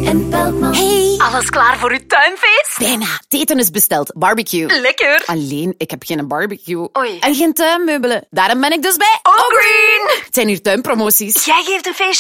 en Peltman. Hey, Alles klaar voor uw tuinfeest? bijna. Het eten is besteld. Barbecue. Lekker. Alleen, ik heb geen barbecue. Oei. En geen tuinmeubelen. Daarom ben ik dus bij Allgreen. Het zijn hier tuinpromoties. Jij geeft een feestje